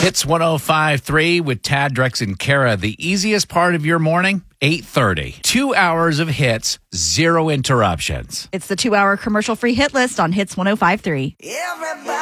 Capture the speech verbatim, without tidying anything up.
Hits one oh five point three with Tad, Drex, and Kara. The easiest part of your morning, eight thirty. Two hours of hits, zero interruptions. It's the two-hour commercial-free hit list on Hits one oh five point three. Everybody